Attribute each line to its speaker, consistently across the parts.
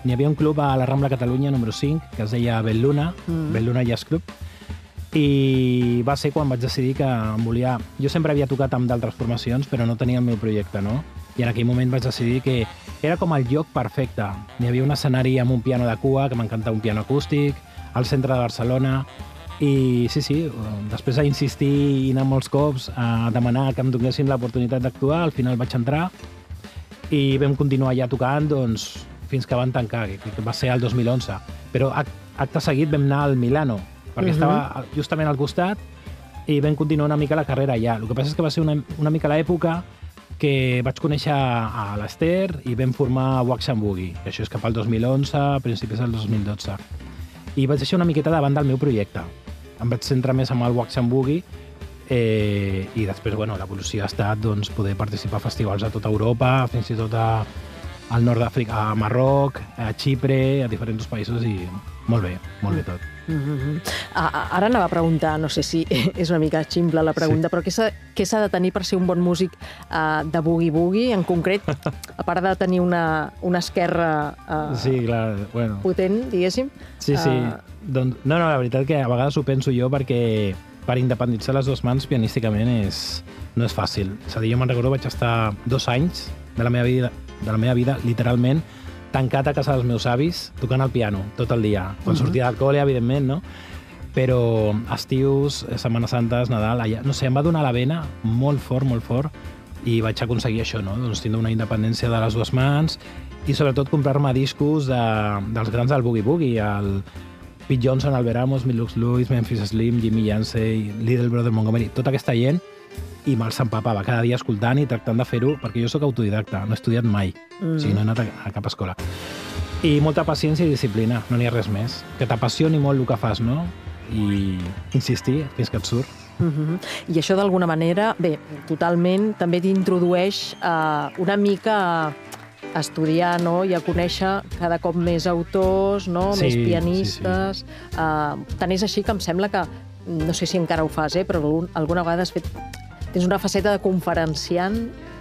Speaker 1: n'hi havia un club a la Rambla Catalunya, número 5, que es deia Belluna, Belluna Jazz Club, i va ser quan vaig decidir que em volia... Jo sempre havia tocat amb d'altres formacions, però no tenia el meu projecte, no? I en aquell moment vaig decidir que era com el lloc perfecte. Hi havia un escenari amb un piano de cua, que m'encantava, un piano acústic, al centre de Barcelona, i sí, després d'insistir i anar molts cops a demanar que em donessin l'oportunitat d'actuar, al final vaig entrar i vam continuar ja tocant doncs, fins que van tancar, que va ser el 2011. Però acte seguit vam anar al Milano, perquè estava justament al costat i vam continuar una mica la carrera allà. El que passa és que va ser una mica l'època que vaig conèixer a l'Ester i vam formar Wax and Boogie, que això és cap al 2011, a principis del 2012. I vaig deixar una miqueta davant del meu projecte. Em vaig centrar més amb el Wax and Boogie i després l'evolució ha estat doncs, poder participar a festivals a tota Europa, fins i tot al nord d'Àfrica, a Marroc, a Xipre, a diferents països i molt bé tot.
Speaker 2: Ara anava a preguntar, no sé si és una mica ximple la pregunta, però què s'ha de tenir per ser un bon músic de boogie-boogie, en concret, a part de tenir una esquerra potent, diguéssim?
Speaker 1: Sí. Doncs, no, la veritat que a vegades ho penso jo perquè per independitzar les dues mans pianísticament no és fàcil. És a dir, jo me'n recordo, vaig estar 2 anys de la meva vida literalment, tancat a casa dels meus avis, tocant el piano tot el dia. Quan sortia del col·le, evidentment, no? Però estius, Setmanes Santes, Nadal, allà, no sé, em va donar la vena molt fort, i vaig aconseguir això, no? Doncs tindre una independència de les dues mans i sobretot comprar-me discos dels grans del boogie-boogie, el Pete Johnson, Albert Amos, Milux Lewis, Memphis Slim, Jimmy Yancey, Little Brother Montgomery, tota aquesta gent, i me'ls empapava cada dia escoltant i tractant de fer-ho, perquè jo sóc autodidacta, no he estudiat mai, o sigui, no he anat a cap escola. I molta paciència i disciplina, no n'hi ha res més. Que t'apassioni molt el que fas, no? I insistir fins que et surt.
Speaker 2: I això d'alguna manera, bé, totalment, també t'introdueix una mica a estudiar, no? I a conèixer cada cop més autors, no? Més pianistes. Tant és així que em sembla que, no sé si encara ho fas, però alguna vegada tens una faceta de conferenciant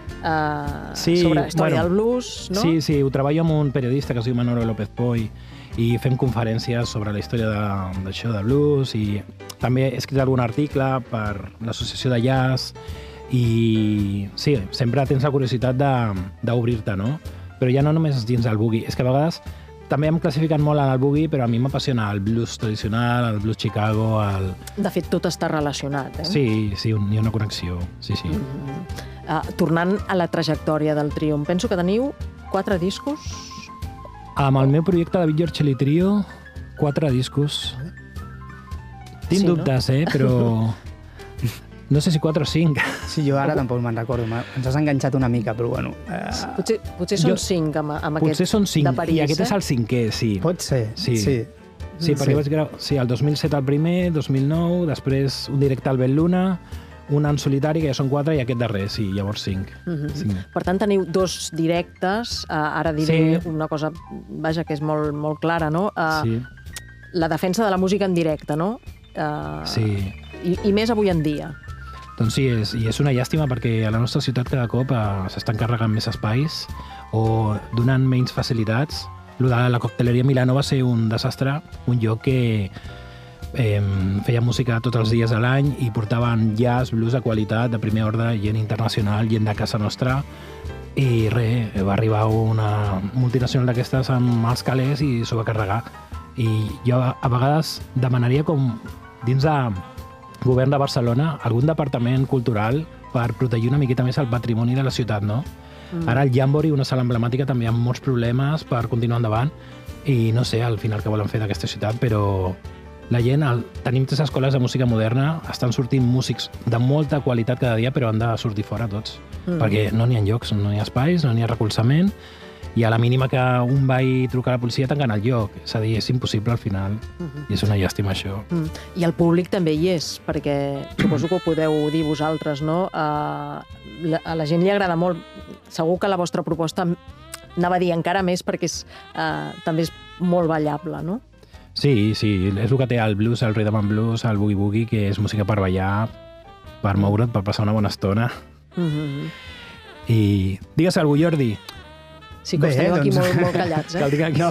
Speaker 2: sobre història del blues, no?
Speaker 1: Sí, ho treballo amb un periodista que es diu Manolo López Poy i fem conferències sobre la història d'això de blues i també he escrit algun article per l'associació de jazz i sí, sempre tens la curiositat d'obrir-te, no? Però ja no només dins del boogie, és que a vegades també em classifiquen molt en el boogie, però a mi m'apassiona el blues tradicional, el blues Chicago...
Speaker 2: De fet, tot està relacionat, eh?
Speaker 1: Sí, hi ha una connexió, sí.
Speaker 2: Tornant a la trajectòria del trio, em penso que teniu 4 discos?
Speaker 1: Amb el meu projecte de David Giorcelli Trio, 4 discos. Tinc dubtes, però... No sé si 4 o 5.
Speaker 3: Sí, jo ara tampoc me'n recordo. Ens has enganxat una mica, però bueno...
Speaker 2: Potser són 5 amb aquest
Speaker 1: potser són 5,
Speaker 2: de París,
Speaker 1: i aquest és el 5è, sí.
Speaker 3: Pot ser, sí.
Speaker 1: Sí, perquè vaig gravar... Sí, el 2007 el primer, 2009, després un directe al Belluna, un en solitari, que ja són 4, i aquest darrer, sí, llavors 5.
Speaker 2: Per tant, teniu 2 directes. Ara diré una cosa, vaja, que és molt, molt clara, no? La defensa de la música en directe, no?
Speaker 1: Sí.
Speaker 2: I més avui en dia.
Speaker 1: Doncs sí, i és una llàstima perquè a la nostra ciutat cada cop s'estan carregant més espais o donant menys facilitats. La cocteleria Milano va ser un desastre, un lloc que feia música tots els dies de l'any i portaven jazz, blues de qualitat, de primer ordre, gent internacional, gent de casa nostra, i va arribar una multinacional d'aquestes amb els calés i s'ho va carregar. I jo a vegades demanaria com dins de govern de Barcelona algun departament cultural per protegir una miqueta més el patrimoni de la ciutat, no? Ara el Jamboree, una sala emblemàtica, també hi ha molts problemes per continuar endavant i no sé al final què volen fer d'aquesta ciutat, però la gent, tenim 3 escoles de música moderna, estan sortint músics de molta qualitat cada dia, però han de sortir fora tots, perquè no n'hi ha llocs, no n'hi ha espais, no n'hi ha recolzament, i a la mínima que un va i trucar a la policia tanquen el lloc. És a dir, és impossible al final. I és una llàstima, això.
Speaker 2: I el públic també hi és, perquè suposo que ho podeu dir vosaltres, no? A la gent li agrada molt. Segur que la vostra proposta, anava a dir encara més, perquè també és molt ballable, no?
Speaker 1: Sí, és el que té el blues, el rhythm and blues, el boogie-boogie, que és música per ballar, per moure't, per passar una bona estona. I digues alguna cosa, Jordi.
Speaker 2: Sí que esteu aquí molt callats, eh?
Speaker 1: Cal dir que aquí